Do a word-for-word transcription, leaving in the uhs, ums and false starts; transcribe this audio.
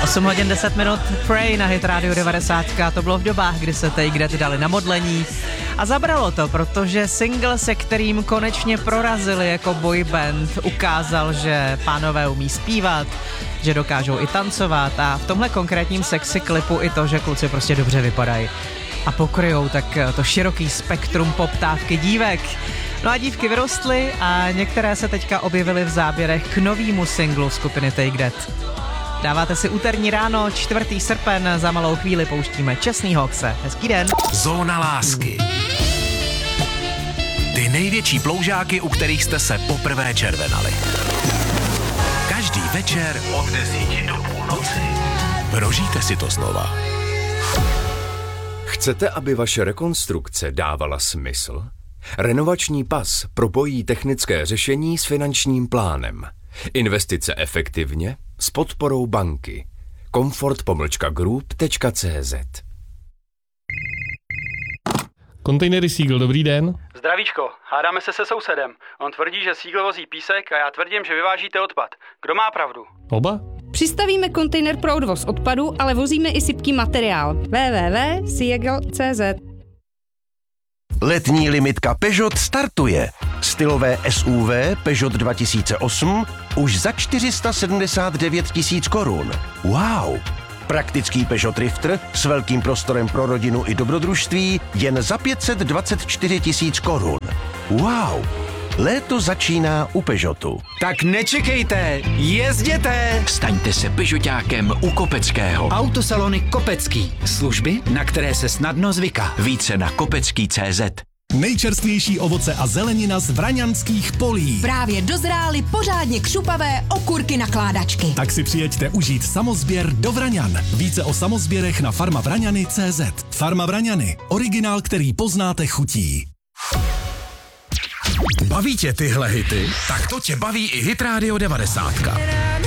osm hodin deset minut, Pray na Hit Radio devadesát. To bylo v dobách, kdy se Take That dali na modlení. A zabralo to, protože single, se kterým konečně prorazili jako boyband, ukázal, že pánové umí zpívat, že dokážou i tancovat a v tomhle konkrétním sexy klipu i to, že kluci prostě dobře vypadají a pokryjou tak to široký spektrum poptávky dívek. No a dívky vyrostly a některé se teďka objevily v záběrech k novému singlu skupiny Take That. Dáváte si úterní ráno, čtvrtý srpen, za malou chvíli pouštíme Čestný Hoxe. Hezký den. Zóna lásky. Ty největší ploužáky, u kterých jste se poprvé červenali. Každý večer od desíti do půlnoci. Prožijte si to znova. Chcete, aby vaše rekonstrukce dávala smysl? Renovační pas propojí technické řešení s finančním plánem. Investice efektivně s podporou banky. Comfort pomlčka group tečka cé zet. Kontejnery Seagull, dobrý den. Zdravíčko, hádáme se se sousedem. On tvrdí, že Seagull vozí písek a já tvrdím, že vyvážíte odpad. Kdo má pravdu? Oba? Přistavíme kontejner pro odvoz odpadu, ale vozíme i sypký materiál. w w w tečka seagull tečka cé zet. Letní limitka Peugeot startuje. Stylové S U V Peugeot dva tisíce osm už za čtyři sta sedmdesát devět tisíc korun. Wow! Praktický Peugeot Rifter s velkým prostorem pro rodinu i dobrodružství jen za pět set dvacet čtyři tisíc korun. Wow! Léto začíná u Peugeotu. Tak nečekejte, jezděte! Staňte se Peugeotákem u Kopeckého. Autosalony Kopecký. Služby, na které se snadno zvyká. Více na kopecký tečka cé zet. Nejčerstvější ovoce a zelenina z vraňanských polí. Právě dozrály pořádně křupavé okurky nakládačky. Tak si přijeďte užít samozběr do Vraňan. Více o samozběrech na farma vraňany tečka cé zet. Farma Vraňany. Originál, který poznáte chutí. Baví tě tyhle hity? Tak to tě baví i Hit Radio devadesát.